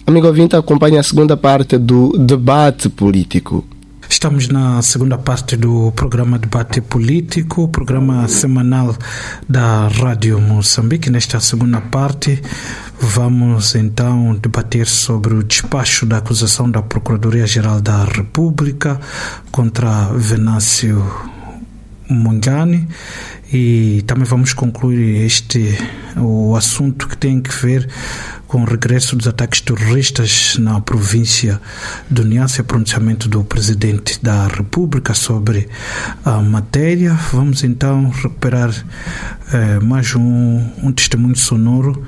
Amigo ouvinte, acompanha a segunda parte do debate político. Estamos na segunda parte do programa Debate Político, programa semanal da Rádio Moçambique. Nesta segunda parte, vamos então debater sobre o despacho da acusação da Procuradoria-Geral da República contra Venâncio Mondlane, e também vamos concluir o assunto que tem que ver com o regresso dos ataques terroristas na província do Niassa, pronunciamento do Presidente da República sobre a matéria. Vamos então recuperar mais um testemunho sonoro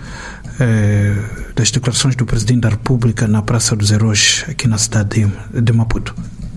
das declarações do Presidente da República na Praça dos Heróis, aqui na cidade de Maputo.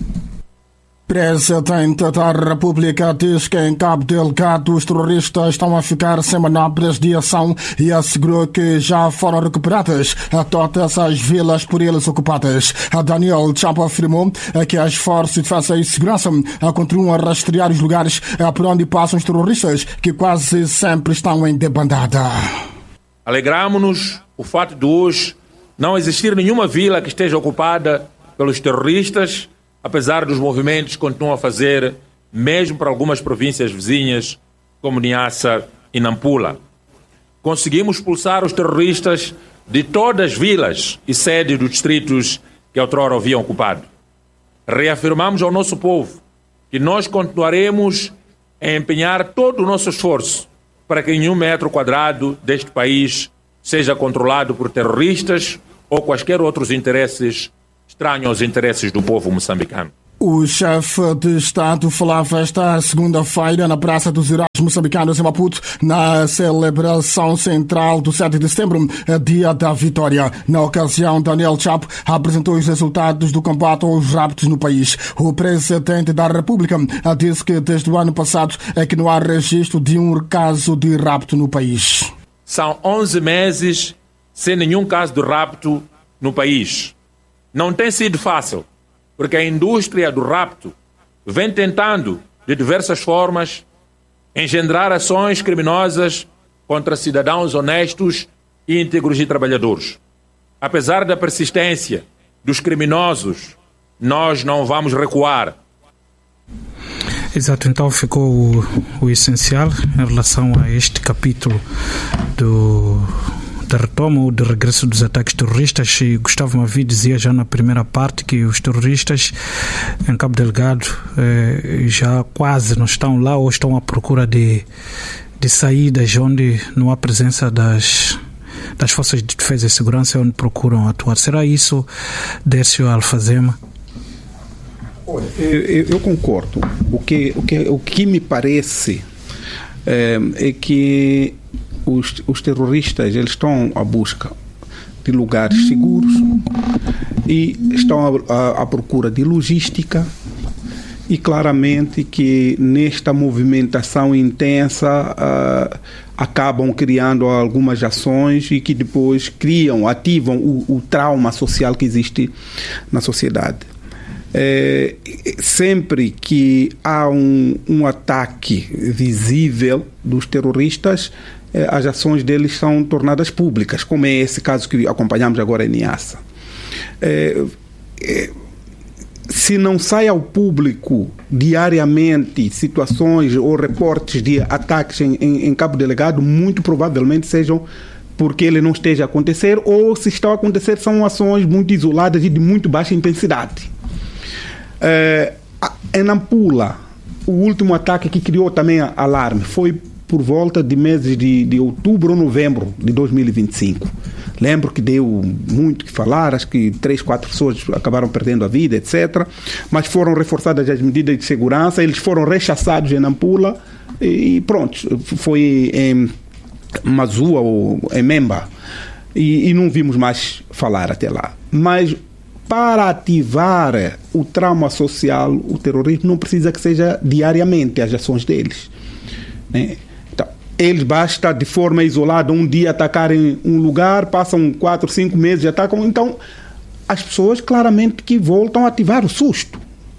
Presidente da República diz que em Cabo Delgado os terroristas estão a ficar sem manobras de ação e assegurou que já foram recuperadas todas as vilas por eles ocupadas. Daniel Chapo afirmou que as forças de defesa e segurança continuam a rastrear os lugares por onde passam os terroristas, que quase sempre estão em debandada. Alegramos-nos o fato de hoje não existir nenhuma vila que esteja ocupada pelos terroristas, apesar dos movimentos que continuam a fazer, mesmo para algumas províncias vizinhas, como Niassa e Nampula. Conseguimos expulsar os terroristas de todas as vilas e sedes dos distritos que outrora haviam ocupado. Reafirmamos ao nosso povo que nós continuaremos a empenhar todo o nosso esforço para que nenhum metro quadrado deste país seja controlado por terroristas ou quaisquer outros interesses estranho aos interesses do povo moçambicano. O chefe de Estado falava esta segunda-feira na Praça dos Heróis Moçambicanos em Maputo, na celebração central do 7 de setembro, dia da vitória. Na ocasião, Daniel Chapo apresentou os resultados do combate aos raptos no país. O Presidente da República disse que desde o ano passado é que não há registro de um caso de rapto no país. São 11 meses sem nenhum caso de rapto no país. Não tem sido fácil, porque a indústria do rapto vem tentando, de diversas formas, engendrar ações criminosas contra cidadãos honestos, íntegros e trabalhadores. Apesar da persistência dos criminosos, nós não vamos recuar. Exato, então ficou o essencial em relação a este capítulo da retoma ou de regresso dos ataques terroristas. E Gustavo Mavi dizia já na primeira parte que os terroristas em Cabo Delgado já quase não estão lá ou estão à procura de saídas onde não há presença das forças de defesa e segurança, onde procuram atuar. Será isso, Décio Alfazema? Eu concordo. O que me parece é que os terroristas eles estão à busca de lugares seguros e estão à procura de logística, e claramente que nesta movimentação intensa acabam criando algumas ações e que depois ativam o trauma social que existe na sociedade. Sempre que há um ataque visível dos terroristas, as ações deles são tornadas públicas, como é esse caso que acompanhamos agora em Niassa. Se não sai ao público diariamente situações ou reportes de ataques em Cabo Delgado, muito provavelmente sejam porque ele não esteja a acontecer, ou se estão a acontecer são ações muito isoladas e de muito baixa intensidade. Em Nampula, o último ataque que criou também alarme foi por volta de meses de outubro ou novembro de 2025. Lembro que deu muito que falar, acho que 3-4 pessoas acabaram perdendo a vida, etc. Mas foram reforçadas as medidas de segurança, eles foram rechaçados em Nampula e pronto, foi em Mazua ou em Memba. E não vimos mais falar até lá. Mas para ativar o trauma social, o terrorismo não precisa que seja diariamente as ações deles, né? Então, eles basta de forma isolada um dia atacarem um lugar, passam 4-5 meses e atacam. Então as pessoas claramente que voltam a ativar o susto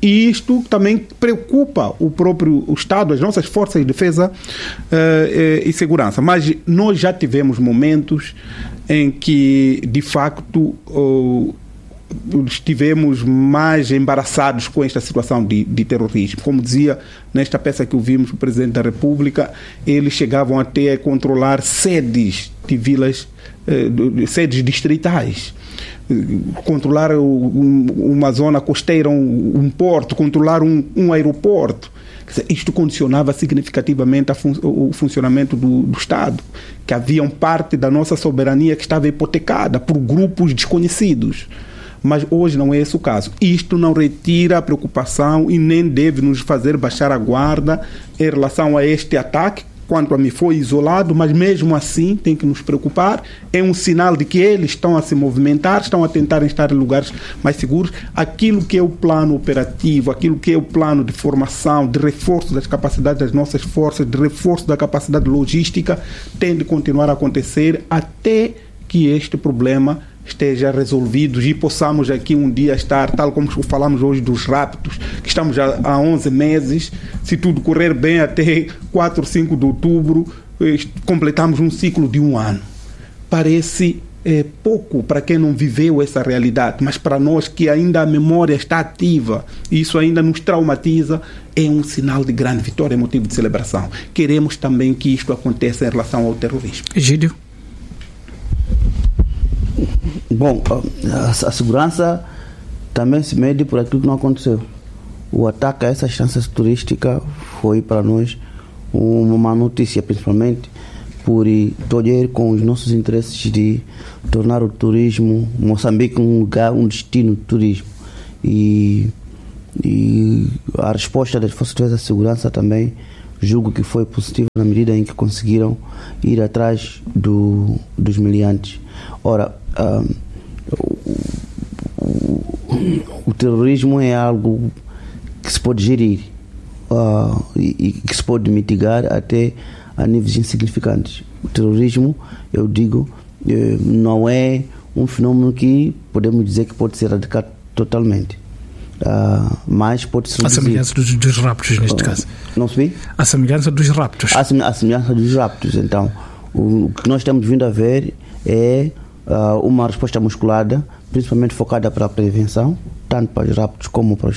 E isto também preocupa o próprio Estado, as nossas forças de defesa e segurança. Mas nós já tivemos momentos em que, de facto, estivemos mais embaraçados com esta situação de terrorismo. Como dizia nesta peça que ouvimos o Presidente da República, eles chegavam até a controlar sedes de vilas, sedes distritais, controlar uma zona costeira, um porto, controlar um aeroporto. Quer dizer, isto condicionava significativamente o funcionamento do Estado, que havia parte da nossa soberania que estava hipotecada por grupos desconhecidos. Mas hoje não é esse o caso. Isto não retira a preocupação e nem deve nos fazer baixar a guarda em relação a este ataque. Quanto a mim, foi isolado, mas mesmo assim tem que nos preocupar. É um sinal de que eles estão a se movimentar, estão a tentar estar em lugares mais seguros. Aquilo que é o plano operativo, aquilo que é o plano de formação, de reforço das capacidades das nossas forças, de reforço da capacidade logística, tem de continuar a acontecer até que este problema esteja resolvido e possamos aqui um dia estar, tal como falamos hoje dos raptos, que estamos já há 11 meses, se tudo correr bem até 4 ou 5 de outubro, completamos um ciclo de 1 ano. Parece pouco para quem não viveu essa realidade, mas para nós que ainda a memória está ativa, isso ainda nos traumatiza, é um sinal de grande vitória, é motivo de celebração. Queremos também que isto aconteça em relação ao terrorismo. Egídio? Bom, a segurança também se mede por aquilo que não aconteceu. O ataque a essa instância turística foi para nós uma notícia, principalmente por tolher com os nossos interesses de tornar o turismo, Moçambique, um lugar, um destino de turismo. E a resposta das forças de defesa e segurança também julgo que foi positiva na medida em que conseguiram ir atrás dos meliantes. Ora, o terrorismo é algo que se pode gerir e que se pode mitigar até a níveis insignificantes. O terrorismo, eu digo, não é um fenômeno que podemos dizer que pode ser erradicado totalmente. Mas pode ser. A semelhança dos raptos, neste caso. Não se vê? A semelhança dos raptos. A semelhança dos raptos. Então, o que nós temos vindo a ver é uma resposta musculada, principalmente focada para a prevenção, tanto para os raptos como para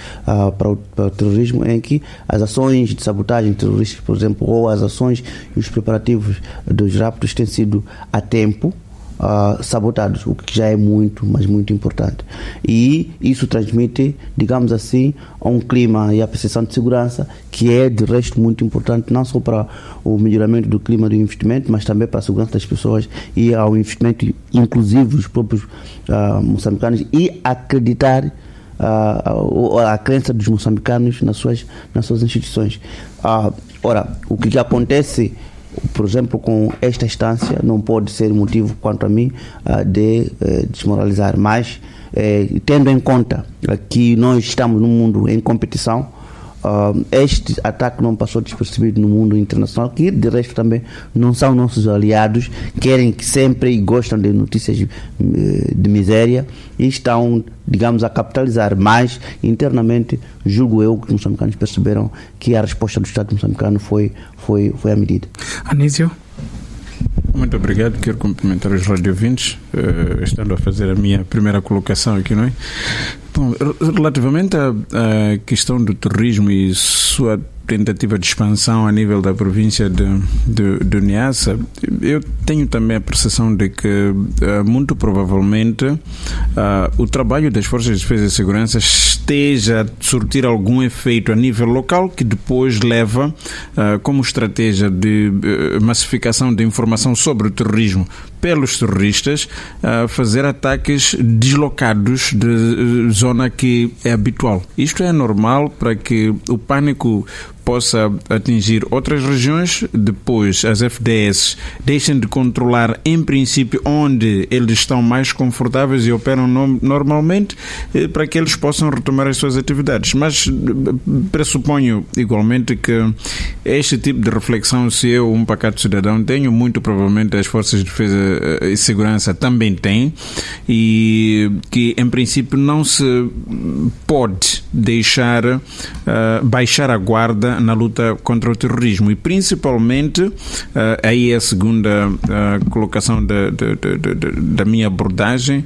o terrorismo, em que as ações de sabotagem terrorista, por exemplo, ou as ações e os preparativos dos raptos têm sido a tempo sabotados, o que já é muito, mas muito importante. E isso transmite, digamos assim, a um clima e a percepção de segurança que é, de resto, muito importante, não só para o melhoramento do clima do investimento, mas também para a segurança das pessoas e ao investimento inclusive dos próprios moçambicanos e acreditar a crença dos moçambicanos nas suas instituições. Ora, o que acontece, por exemplo, com esta instância, não pode ser motivo, quanto a mim, de desmoralizar, mas tendo em conta que nós estamos num mundo em competição, este ataque não passou despercebido no mundo internacional, que de resto também não são nossos aliados, querem que sempre e gostam de notícias de miséria e estão, digamos, a capitalizar, mas internamente julgo eu que os moçambicanos perceberam que a resposta do Estado moçambicano foi a medida. Anísio? Muito obrigado, quero cumprimentar os radiovintes, estando a fazer a minha primeira colocação aqui, não é? Bom, relativamente à questão do terrorismo e sua tentativa de expansão a nível da província de Niassa, eu tenho também a percepção de que muito provavelmente o trabalho das forças de defesa e segurança esteja a surtir algum efeito a nível local que depois leva como estratégia de massificação de informação sobre o terrorismo pelos terroristas a fazer ataques deslocados de zona que é habitual. Isto é normal para que o pânico possa atingir outras regiões, depois as FDS deixem de controlar em princípio onde eles estão mais confortáveis e operam normalmente, para que eles possam retomar as suas atividades. Mas pressuponho igualmente que este tipo de reflexão, se eu, um pacato cidadão, tenho, muito provavelmente as forças de defesa e Segurança também tem, e que em princípio não se pode deixar baixar a guarda na luta contra o terrorismo, e principalmente aí é a segunda colocação da minha abordagem.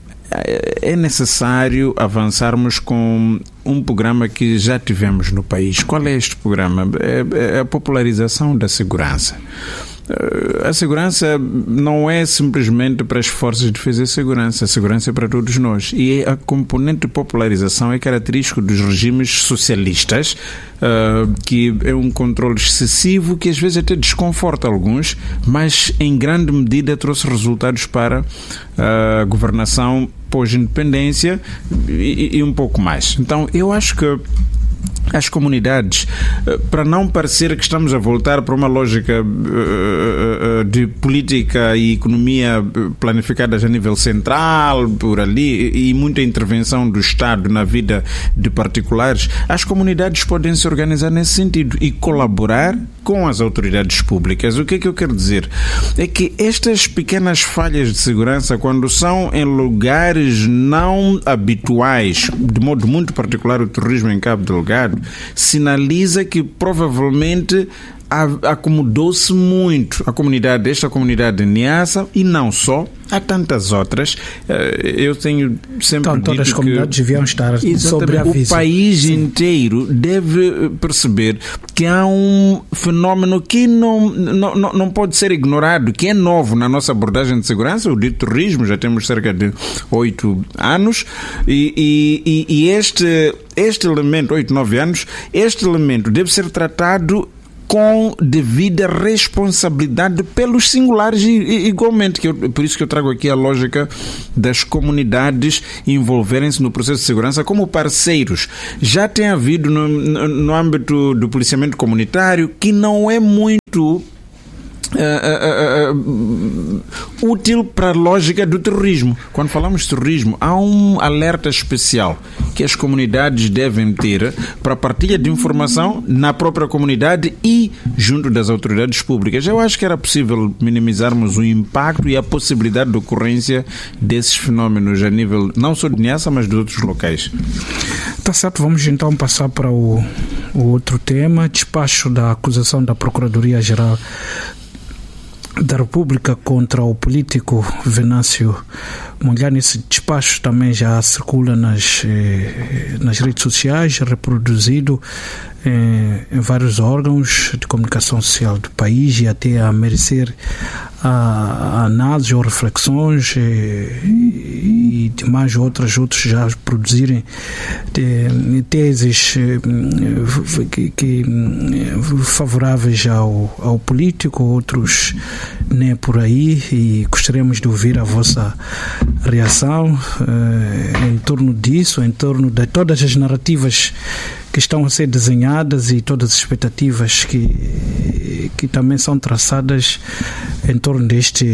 É necessário avançarmos com um programa que já tivemos no país. Qual é este programa? É a popularização da segurança. A segurança não é simplesmente para as forças de defesa e segurança. A segurança é para todos nós. E a componente de popularização é característico dos regimes socialistas, que é um controle excessivo que às vezes até desconforta alguns, mas em grande medida trouxe resultados para a governação pós-independência e um pouco mais. Então, eu acho que as comunidades, para não parecer que estamos a voltar para uma lógica de política e economia planificadas a nível central, por ali, e muita intervenção do Estado na vida de particulares, as comunidades podem se organizar nesse sentido e colaborar com as autoridades públicas. O que é que eu quero dizer? É que estas pequenas falhas de segurança, quando são em lugares não habituais, de modo muito particular o terrorismo em Cabo Delgado, sinaliza que provavelmente acomodou-se muito esta comunidade de Niassa, e não só, há tantas outras. Eu tenho sempre dito todas as comunidades deviam estar sobre aviso. O país inteiro deve perceber que há um fenómeno que não pode ser ignorado, que é novo na nossa abordagem de segurança, o dito terrorismo. Já temos cerca de 8 anos, e este elemento, 8, 9 anos, este elemento deve ser tratado com devida responsabilidade pelos singulares igualmente, por isso que eu trago aqui a lógica das comunidades envolverem-se no processo de segurança como parceiros. Já tem havido no âmbito do policiamento comunitário, que não é muito útil para a lógica do terrorismo. Quando falamos de terrorismo, há um alerta especial que as comunidades devem ter para a partilha de informação na própria comunidade e junto das autoridades públicas. Eu acho que era possível minimizarmos o impacto e a possibilidade de ocorrência desses fenómenos a nível não só de Niassa, mas de outros locais. Tá certo, vamos então passar para o outro tema: despacho da acusação da Procuradoria-Geral da República contra o político Venâncio Mondlane. Esse despacho também já circula nas redes sociais, reproduzido em vários órgãos de comunicação social do país, e até a merecer a análise ou reflexões e demais outros já produzirem teses que favoráveis ao político, outros nem por aí, e gostaríamos de ouvir a vossa reação em torno disso, em torno de todas as narrativas que estão a ser desenhadas e todas as expectativas que também são traçadas em torno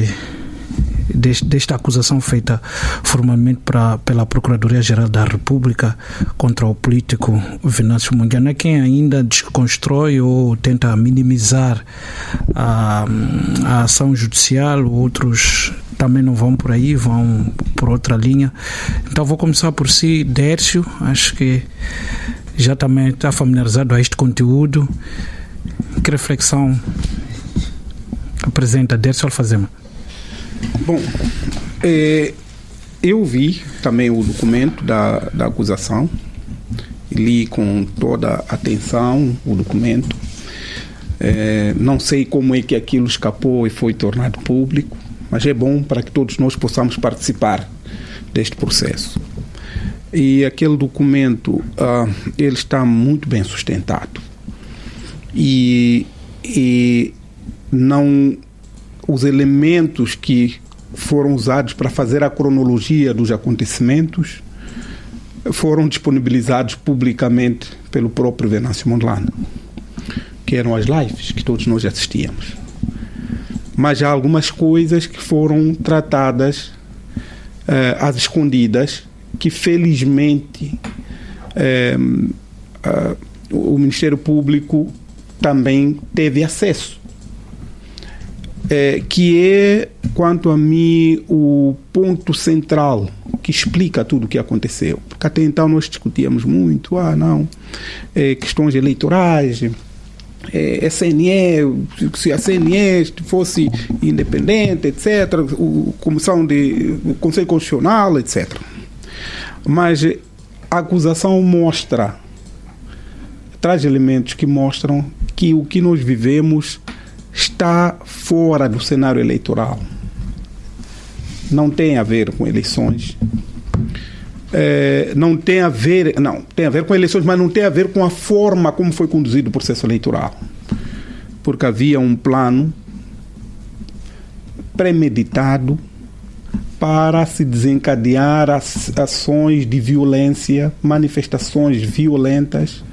desta acusação feita formalmente pela Procuradoria-Geral da República contra o político Venâncio Mondlane. Há quem ainda desconstrói ou tenta minimizar a ação judicial, outros também não vão por aí, vão por outra linha. Então vou começar por si, Dércio. Acho que já também está familiarizado a este conteúdo. Que reflexão apresenta Dércio Alfazema? Bom, eu vi também o documento da acusação, li com toda a atenção o documento. Não sei como é que aquilo escapou e foi tornado público, mas é bom para que todos nós possamos participar deste processo. E aquele documento, ele está muito bem sustentado. E não, os elementos que foram usados para fazer a cronologia dos acontecimentos foram disponibilizados publicamente pelo próprio Venâncio Mondlane, que eram as lives que todos nós assistíamos. Mas há algumas coisas que foram tratadas às escondidas, que felizmente o Ministério Público também teve acesso. que é, quanto a mim, o ponto central que explica tudo o que aconteceu. Porque até então nós discutíamos muito, questões eleitorais, se a CNE fosse independente, etc., o Conselho Constitucional, etc. Mas a acusação traz elementos que mostram que o que nós vivemos está fora do cenário eleitoral. Não tem a ver com eleições. Tem a ver com eleições, mas não tem a ver com a forma como foi conduzido o processo eleitoral. Porque havia um plano premeditado para se desencadear ações de violência, manifestações violentas,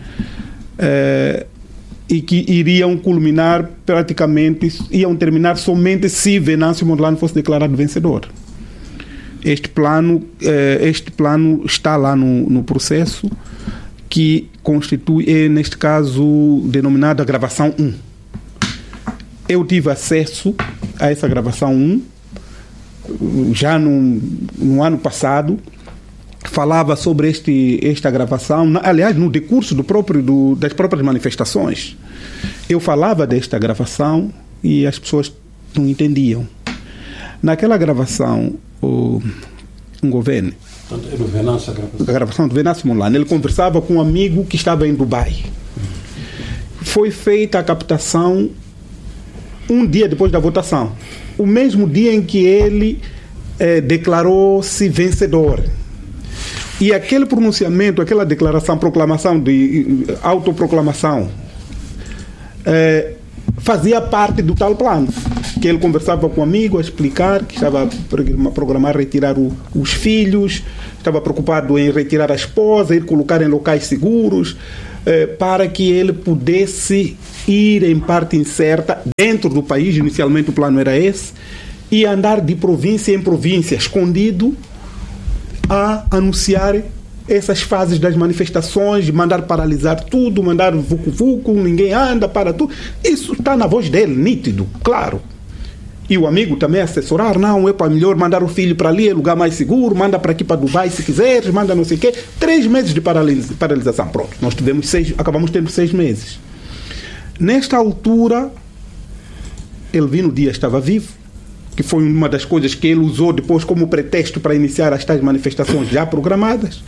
e que iriam culminar iam terminar somente se Venâncio Mondlane fosse declarado vencedor. Este plano está lá no processo, que constitui, neste caso, denominada gravação 1. Eu tive acesso a essa gravação 1 já no ano passado. Falava sobre esta gravação, aliás, no decurso das próprias manifestações. Eu falava desta gravação e as pessoas não entendiam. Naquela gravação, um governo, a gravação do Venâncio Mondlane, ele conversava com um amigo que estava em Dubai. Foi feita a captação um dia depois da votação, o mesmo dia em que ele declarou-se vencedor. E aquele pronunciamento, aquela declaração, proclamação de autoproclamação, fazia parte do tal plano, que ele conversava com um amigo a explicar que estava a programar retirar os filhos, estava preocupado em retirar a esposa, ir colocar em locais seguros, para que ele pudesse ir em parte incerta dentro do país. Inicialmente o plano era esse, e andar de província em província, escondido, a anunciar essas fases das manifestações, mandar paralisar tudo, mandar vucu-vucu, ninguém anda, para tudo. Isso está na voz dele, nítido, claro. E o amigo também assessorar, não, é para melhor mandar o filho para ali, é lugar mais seguro, manda para aqui, para Dubai, se quiseres, manda não sei o quê. 3 meses de paralisação, pronto. Nós acabamos tendo 6 meses. Nesta altura, Elvino Dias estava vivo, que foi uma das coisas que ele usou depois como pretexto para iniciar as tais manifestações já programadas.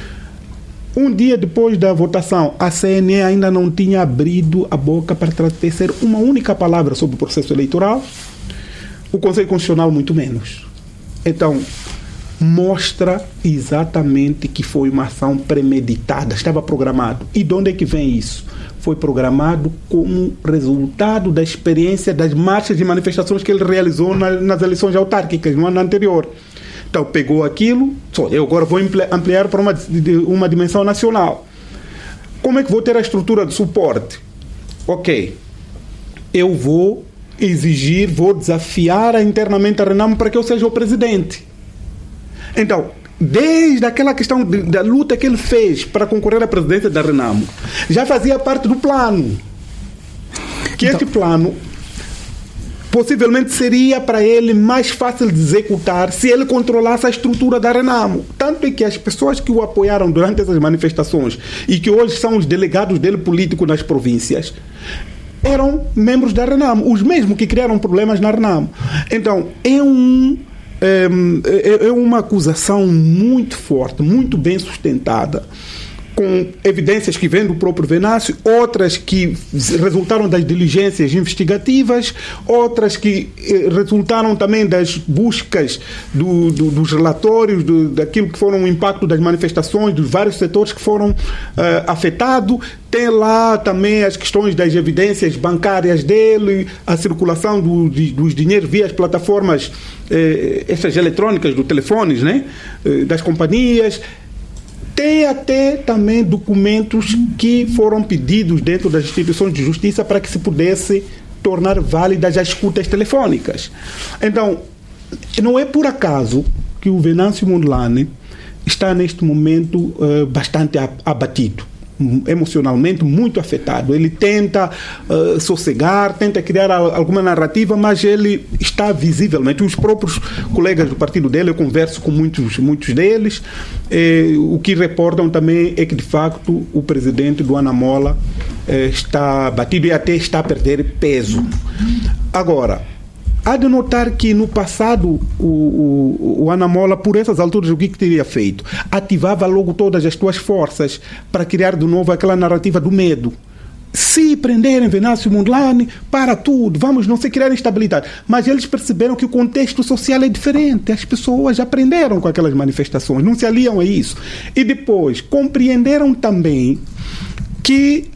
Um dia depois da votação, a CNE ainda não tinha abrido a boca para tecer uma única palavra sobre o processo eleitoral, o Conselho Constitucional muito menos. Então, mostra exatamente que foi uma ação premeditada, estava programado. E de onde é que vem isso? Foi programado como resultado da experiência das marchas e manifestações que ele realizou nas eleições autárquicas no ano anterior. Então, pegou aquilo, eu agora vou ampliar para uma dimensão nacional. Como é que vou ter a estrutura de suporte? Ok, eu vou exigir, vou desafiar internamente a Renamo para que eu seja o presidente. Então, desde aquela questão da luta que ele fez para concorrer à presidência da Renamo, já fazia parte do plano. Que este plano possivelmente seria para ele mais fácil de executar se ele controlasse a estrutura da Renamo. Tanto é que as pessoas que o apoiaram durante essas manifestações e que hoje são os delegados dele político nas províncias eram membros da Renamo, os mesmos que criaram problemas na Renamo. Então, é uma acusação muito forte, muito bem sustentada, com evidências que vêm do próprio Venâncio, outras que resultaram das diligências investigativas, outras que resultaram também das buscas dos relatórios, daquilo que foram o impacto das manifestações, dos vários setores que foram afetados. Tem lá também as questões das evidências bancárias dele, a circulação dos dinheiros via as plataformas essas eletrônicas, dos telefones, né? Das companhias. Tem até também documentos que foram pedidos dentro das instituições de justiça para que se pudesse tornar válidas as escutas telefônicas. Então, não é por acaso que o Venâncio Mondlane está neste momento bastante abatido. emocionalmente muito afetado. Ele tenta sossegar, tenta criar alguma narrativa, mas ele está visivelmente. Os próprios colegas do partido dele, eu converso com muitos deles, o que reportam também é que, de facto, o presidente do Anamola está batido e até está a perder peso. Agora, há de notar que no passado o Anamola, por essas alturas, o que teria feito? Ativava logo todas as suas forças para criar de novo aquela narrativa do medo. Se prenderem Venâncio Mondlane, para tudo, vamos não sei, criar instabilidade. Mas eles perceberam que o contexto social é diferente, as pessoas aprenderam com aquelas manifestações, não se aliam a isso. E depois compreenderam também que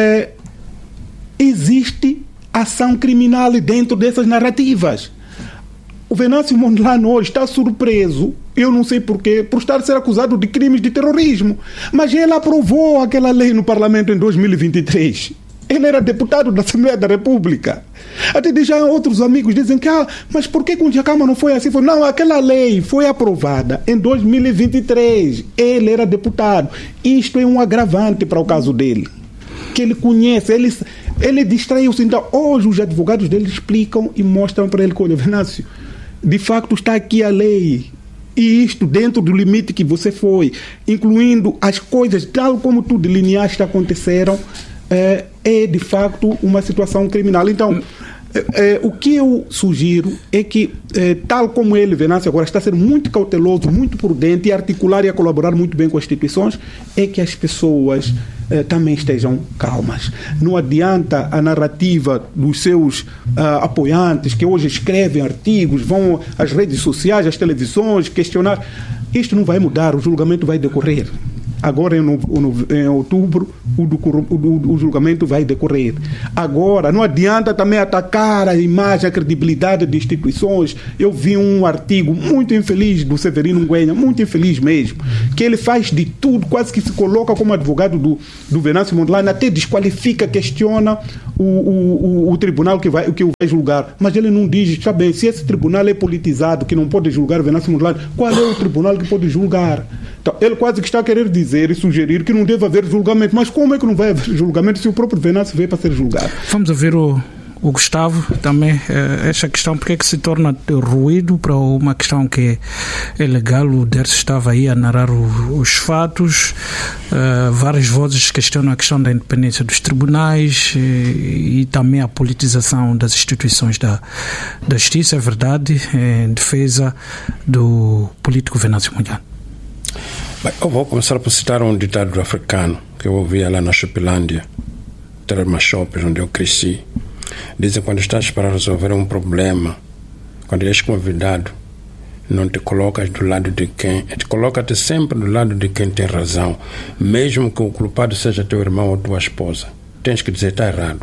existe ação criminal dentro dessas narrativas. O Venâncio Mondlane hoje está surpreso, eu não sei porquê, por estar a ser acusado de crimes de terrorismo. Mas ele aprovou aquela lei no Parlamento em 2023. Ele era deputado da Assembleia da República. Até já outros amigos dizem que mas por que com o Djacama não foi assim? Não, aquela lei foi aprovada em 2023. Ele era deputado. Isto é um agravante para o caso dele, que ele conhece, ele distraiu-se. Então, hoje os advogados dele explicam e mostram para ele que, olha, Venâncio, de facto está aqui a lei, e isto dentro do limite que você foi, incluindo as coisas tal como tu delineaste aconteceram, é de facto uma situação criminal. Então, o que eu sugiro é que, tal como ele, Venâncio, agora está a ser muito cauteloso, muito prudente e articular e a colaborar muito bem com as instituições, é que as pessoas também estejam calmas. Não adianta a narrativa dos seus apoiantes, que hoje escrevem artigos, vão às redes sociais, às televisões, questionar. Isto não vai mudar, o julgamento vai decorrer. Agora, em outubro, o julgamento vai decorrer. Agora, não adianta também atacar a imagem, a credibilidade de instituições. Eu vi um artigo muito infeliz do Severino Nguenha, muito infeliz mesmo, que ele faz de tudo, quase que se coloca como advogado do Venâncio Mondlane, até desqualifica, questiona o tribunal que o vai julgar. Mas ele não diz, está bem, se esse tribunal é politizado, que não pode julgar o Venâncio Mondlane, qual é o tribunal que pode julgar? Então, ele quase que está a querer dizer e sugerir que não deve haver julgamento. Mas como é que não vai haver julgamento se o próprio Venâncio veio para ser julgado? Vamos ouvir o Gustavo também, esta questão, porque é que se torna ruído para uma questão que é legal. O Dercio estava aí a narrar os fatos, várias vozes questionam a questão da independência dos tribunais e também a politização das instituições da justiça, é verdade, em defesa do político Venâncio Mondlane. Bem, eu vou começar por citar um ditado africano que eu ouvia lá na Chupilândia, Termashops, onde eu cresci. Dizem que quando estás para resolver um problema, quando és convidado, não te colocas do lado de quem... Coloca-te sempre do lado de quem tem razão, mesmo que o culpado seja teu irmão ou tua esposa. Tens que dizer, está errado.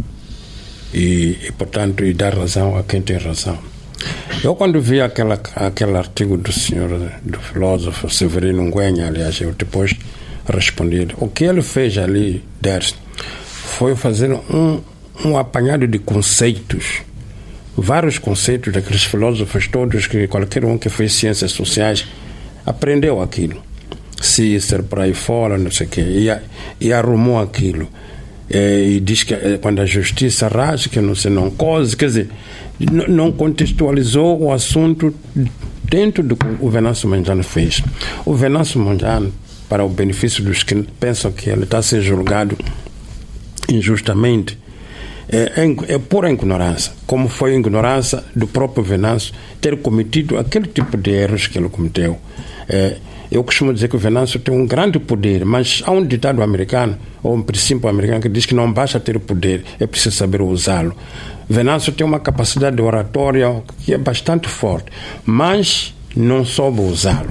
E portanto, dar razão a quem tem razão. Eu, quando vi aquele artigo do senhor, do filósofo Severino Nguenha, aliás, eu depois respondi. O que ele fez ali, Dercio, foi fazer um apanhado de conceitos, vários conceitos daqueles filósofos todos, que qualquer um que fez ciências sociais aprendeu aquilo. Cícero, por aí fora, não sei o quê, e arrumou aquilo. E diz que quando a justiça rasga, não sei, não coisa, quer dizer, não contextualizou o assunto dentro do que o Venâncio Mondlane fez. O Venâncio Mondlane, para o benefício dos que pensam que ele está a ser julgado injustamente, é pura ignorância, como foi a ignorância do próprio Venâncio ter cometido aquele tipo de erros que ele cometeu. Eu costumo dizer que o Venâncio tem um grande poder, mas há um ditado americano, ou um princípio americano, que diz que não basta ter o poder, é preciso saber usá-lo. Venâncio tem uma capacidade de oratória que é bastante forte, mas não soube usá-lo.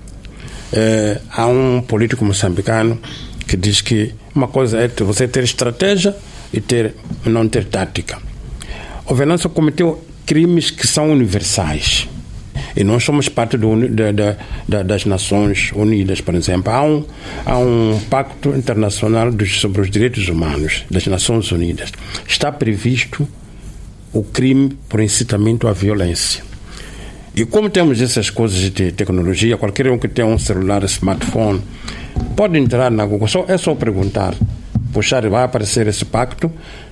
Há um político moçambicano que diz que uma coisa é você ter estratégia e não ter tática. O Venâncio cometeu crimes que são universais. E nós somos parte das Nações Unidas, por exemplo. Há um pacto internacional sobre os direitos humanos das Nações Unidas. Está previsto o crime por incitamento à violência. E como temos essas coisas de tecnologia, qualquer um que tenha um celular, smartphone, pode entrar na Google, é só perguntar, puxar, vai aparecer esse pacto.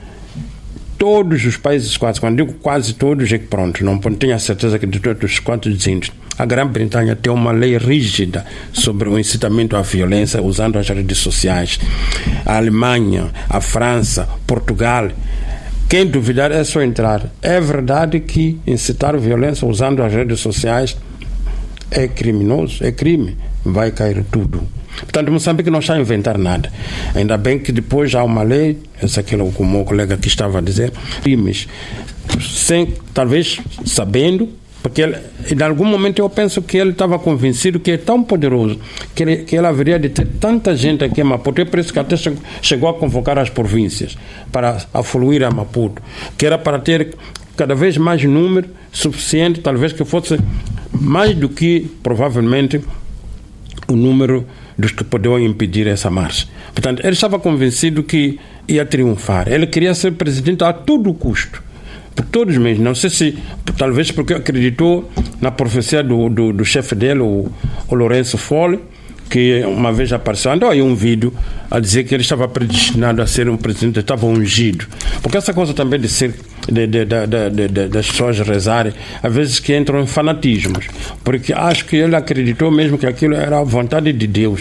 Todos os países, quando digo quase todos, é que pronto, não tenho a certeza que de todos os quantos dizem. A Grã-Bretanha tem uma lei rígida sobre o incitamento à violência usando as redes sociais. A Alemanha, a França, Portugal. Quem duvidar é só entrar. É verdade que incitar violência usando as redes sociais é criminoso, é crime. Vai cair tudo. Portanto, Moçambique não está a inventar nada. Ainda bem que depois há uma lei, essa que o meu colega aqui estava a dizer, crimes, talvez sabendo, porque em algum momento eu penso que ele estava convencido que é tão poderoso que ele haveria de ter tanta gente aqui em Maputo. É por isso que até chegou a convocar as províncias para afluir a Maputo, que era para ter cada vez mais número suficiente, talvez que fosse mais do que provavelmente o número dos que podiam impedir essa marcha. Portanto, ele estava convencido que ia triunfar. Ele queria ser presidente a todo custo. Por todos mesmo. Não sei se, talvez porque acreditou na profecia do chefe dele, o Lourenço Folle, que uma vez apareceu, andou aí um vídeo a dizer que ele estava predestinado a ser um presidente, estava ungido. Porque essa coisa também de ser das pessoas rezarem, às vezes que entram em fanatismos, porque acho que ele acreditou mesmo que aquilo era a vontade de Deus,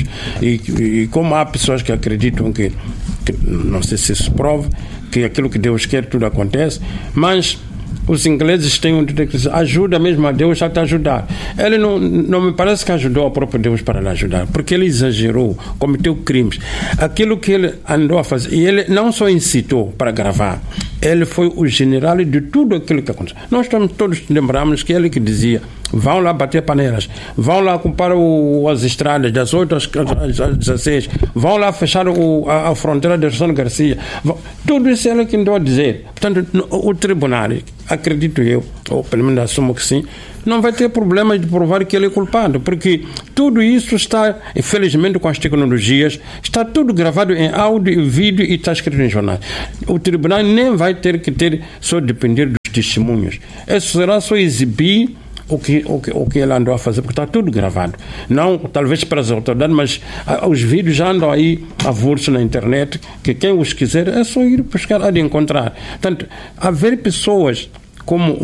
e como há pessoas que acreditam que não sei se isso prova, que aquilo que Deus quer tudo acontece, mas os ingleses têm um direito que diz, ajuda mesmo a Deus a te ajudar. Ele não me parece que ajudou ao próprio Deus para lhe ajudar, porque ele exagerou, cometeu crimes. Aquilo que ele andou a fazer, e ele não só incitou para gravar, ele foi o general de tudo aquilo que aconteceu. Nós todos lembramos que ele que dizia, vão lá bater panelas, vão lá ocupar as estradas das 8 às 16, vão lá fechar a fronteira de Rosano Garcia. Tudo isso ele que andou a dizer. Portanto, o tribunal, acredito eu, ou pelo menos assumo que sim, não vai ter problema de provar que ele é culpado, porque tudo isso está, infelizmente com as tecnologias, está tudo gravado em áudio e vídeo e está escrito em jornais. O tribunal nem vai ter que só depender dos testemunhos. Isso será só exibir o que ele andou a fazer, porque está tudo gravado. Não, talvez para as autoridades, mas os vídeos já andam aí avulsos na internet, que quem os quiser é só ir buscar, há de encontrar. Portanto, haver pessoas como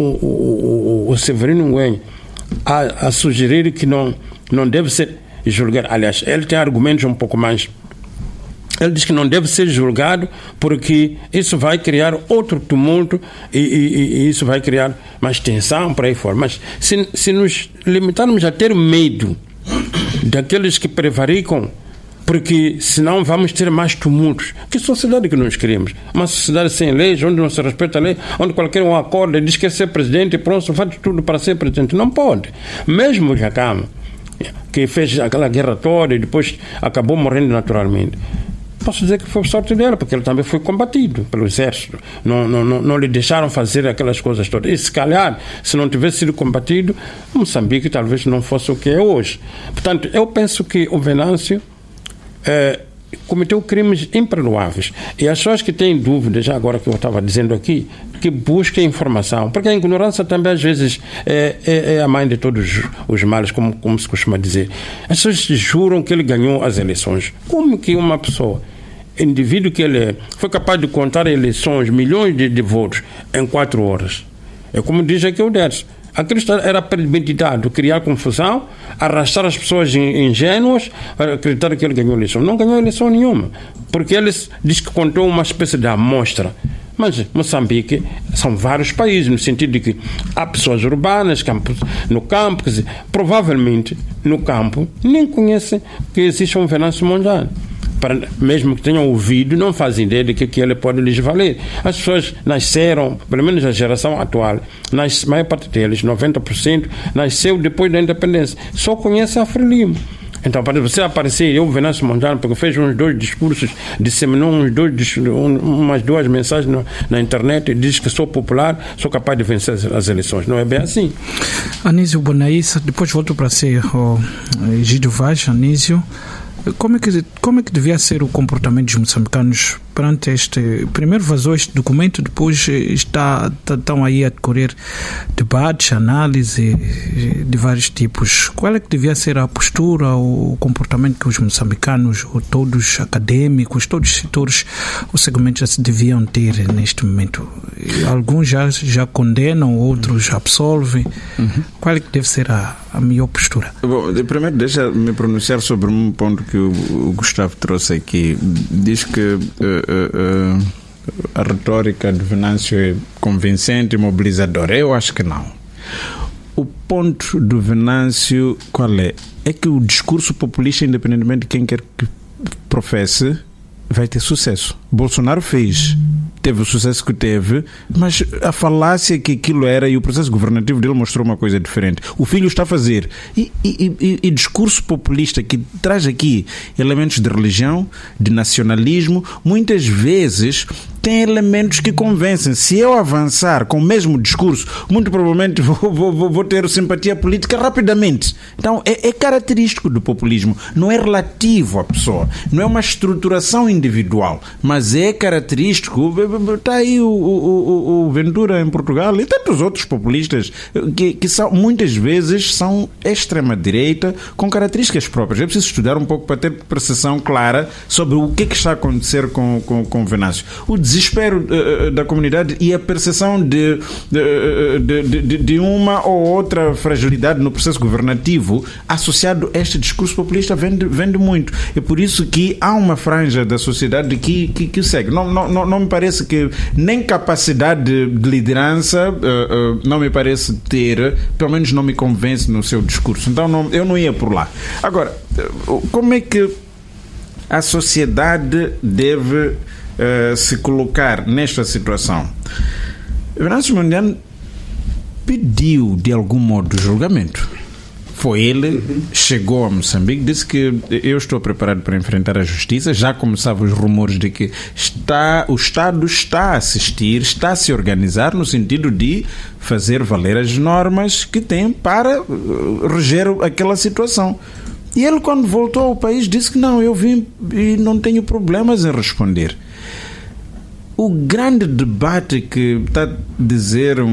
o Severino Nguen a sugerir que não deve ser julgado. Aliás, ele tem argumentos um pouco mais. Ele diz que não deve ser julgado porque isso vai criar outro tumulto e isso vai criar mais tensão por aí fora. Mas se nos limitarmos a ter medo daqueles que prevaricam, porque senão vamos ter mais tumultos. Que sociedade que nós queremos? Uma sociedade sem leis, onde não se respeita a lei, onde qualquer um acorda e diz que quer ser presidente e pronto, faz tudo para ser presidente. Não pode. Mesmo Jacama, que fez aquela guerra toda e depois acabou morrendo naturalmente, posso dizer que foi sorte dela, porque ele também foi combatido pelo exército. Não lhe deixaram fazer aquelas coisas todas. E se calhar, se não tivesse sido combatido, Moçambique talvez não fosse o que é hoje. Portanto, eu penso que o Venâncio cometeu crimes imperdoáveis. E as pessoas que têm dúvidas, já agora que eu estava dizendo aqui, que busquem informação, porque a ignorância também às vezes é a mãe de todos os males, como se costuma dizer. As pessoas juram que ele ganhou as eleições. Como que uma pessoa, indivíduo que ele foi capaz de contar eleições, milhões de votos em 4 horas? É como diz aqui o Derso. Aquilo era premeditado, criar confusão, arrastar as pessoas ingênuas para acreditar que ele ganhou eleição. Não ganhou eleição nenhuma, porque ele diz que contou uma espécie de amostra. Mas Moçambique são vários países, no sentido de que há pessoas urbanas, no campo, quer dizer, provavelmente no campo nem conhecem que existe um Venâncio Mondlane. Mesmo que tenham ouvido, não fazem ideia de que ele pode lhes valer. As pessoas nasceram, pelo menos a geração atual, a maior parte deles, 90%, nasceu depois da independência. Só conhece a Frelimo. Então, para você aparecer, eu, Venâncio Mondlane, porque fez uns 2 discursos, disseminou umas 2 mensagens na internet e diz que sou popular, sou capaz de vencer as eleições. Não é bem assim. Anísio Bonaissa, depois volto para ser o Egídio Vaz. Anísio, como é que devia ser o comportamento dos moçambicanos perante este... Primeiro vazou este documento, depois estão aí a decorrer debates, análise de vários tipos. Qual é que devia ser a postura, o comportamento que os moçambicanos, ou todos académicos, todos os setores, os segmentos já se deviam ter neste momento? Alguns já condenam, outros absolvem. Qual é que deve ser a melhor postura? Bom, primeiro deixa-me pronunciar sobre um ponto que o Gustavo trouxe aqui. Diz que a retórica de Venâncio é convincente e mobilizadora. Eu acho que não. O ponto do Venâncio qual é? É que o discurso populista, independentemente de quem quer que professe, vai ter sucesso. Bolsonaro teve o sucesso que teve, mas a falácia que aquilo era, e o processo governativo dele mostrou uma coisa diferente. O Filho está a fazer. E discurso populista que traz aqui elementos de religião, de nacionalismo, muitas vezes tem elementos que convencem. Se eu avançar com o mesmo discurso, muito provavelmente vou ter simpatia política rapidamente. Então é característico do populismo, não é relativo à pessoa, não é uma estruturação individual, mas é característico. Está aí o Ventura em Portugal e tantos outros populistas que são, muitas vezes são extrema-direita com características próprias. É preciso estudar um pouco para ter percepção clara sobre o que está a acontecer com o Venâncio. O desespero da comunidade e a percepção de uma ou outra fragilidade no processo governativo associado a este discurso populista vende muito. É por isso que há uma franja da sociedade que segue. Não me parece que nem capacidade de liderança não me parece ter, pelo menos não me convence no seu discurso. Então eu não ia por lá. Agora, como é que a sociedade deve se colocar nesta situação? Venâncio Mondlane pediu de algum modo julgamento. Foi ele, chegou a Moçambique, disse que eu estou preparado para enfrentar a justiça. Já começavam os rumores de que o Estado está a assistir, está a se organizar no sentido de fazer valer as normas que tem para reger aquela situação. E ele, quando voltou ao país, disse que não, eu vim e não tenho problemas em responder. O grande debate que está a dizer